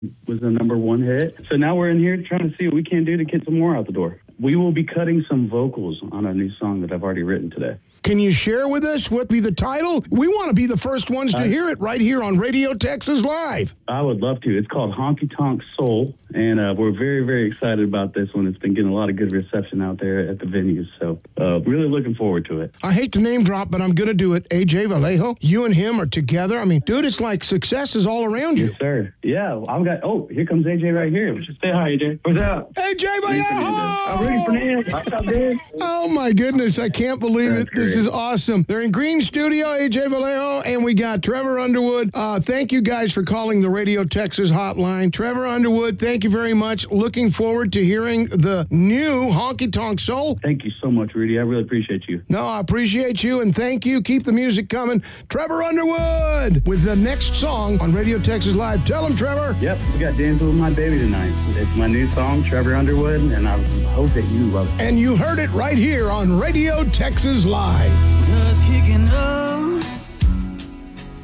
was the #1 hit. So now we're in here trying to see what we can do to get some more out the door. We will be cutting some vocals on a new song that I've already written today. Can you share with us what be the title? We want to be the first ones to hear it right here on Radio Texas Live. I would love to. It's called Honky Tonk Soul, and we're very, very excited about this one. It's been getting a lot of good reception out there at the venues, so really looking forward to it. I hate to name drop, but I'm going to do it. AJ Vallejo, you and him are together. I mean, dude, it's like success is all around you. Yes, sir. Yeah, here comes AJ right here. Say hi, AJ. What's up? AJ Vallejo! I'm ready for Nance. What's up, dude? Oh, my goodness. I can't believe it. This is awesome. They're in Green Studio, AJ Vallejo, and we got Trevor Underwood. Thank you guys for calling the Radio Texas hotline. Trevor Underwood, thank you very much. Looking forward to hearing the new Honky Tonk Soul. Thank you so much, Rudy. I really appreciate you. No, I appreciate you, and thank you. Keep the music coming. Trevor Underwood with the next song on Radio Texas Live. Tell him, Trevor. Yep, we got Dancing with My Baby tonight. It's my new song, Trevor Underwood, and I hope that you love it. And you heard it right here on Radio Texas Live. Just kicking up.